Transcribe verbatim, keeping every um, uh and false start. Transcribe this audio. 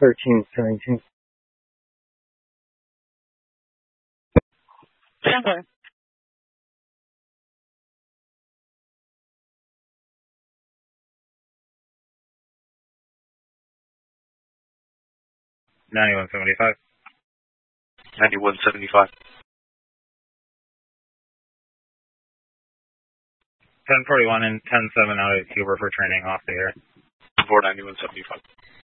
thirteen seventeen. Okay. ninety-one seventy-five. ninety-one seventy-five. ten forty-one and ten seven out of Cuba for training off the air. four ninety-one seventy-five.